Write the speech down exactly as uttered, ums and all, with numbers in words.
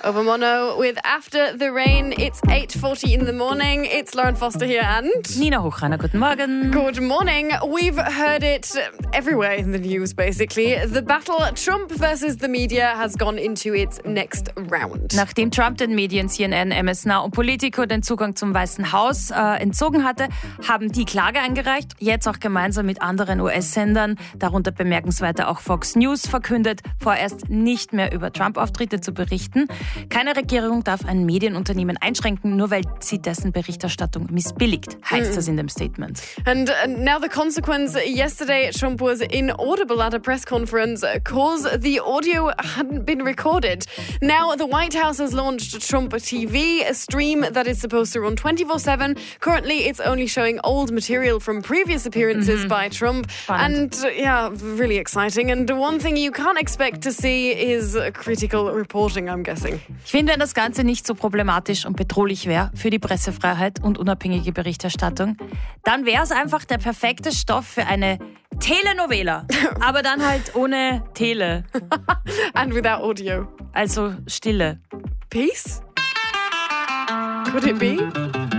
Over Mono with After the Rain. It's eight forty in the morning. It's Lauren Foster here and... Nina Hochreiner, guten Morgen. Good morning. We've heard it everywhere in the news, basically. The battle Trump versus the media has gone into its next round. Nachdem Trump den Medien C N N, M S Now und Politico den Zugang zum Weißen Haus äh, entzogen hatte, haben die Klage eingereicht. Jetzt auch gemeinsam mit anderen U S-Sendern, darunter bemerkenswerter auch Fox News, verkündet, vorerst nicht mehr über Trump-Auftritte zu berichten. Keine Regierung darf ein Medienunternehmen einschränken, nur weil sie dessen Berichterstattung missbilligt, heißt es in dem Statement. And now the consequence. Yesterday, Trump was inaudible at a press conference because the audio hadn't been recorded. Now, the White House has launched Trump T V, a stream that is supposed to run twenty-four seven. Currently, it's only showing old material from previous appearances mm-hmm. by Trump. Spannend. And, uh, yeah, really exciting. And one thing you can't expect to see is critical reporting, I'm guessing. Ich finde, wenn das Ganze nicht so problematisch und bedrohlich wäre für die Pressefreiheit und unabhängige Berichterstattung, dann wäre es einfach der perfekte Stoff für eine Telenovela. Aber dann halt ohne Tele. And without audio. Also Stille. Peace? Could it be?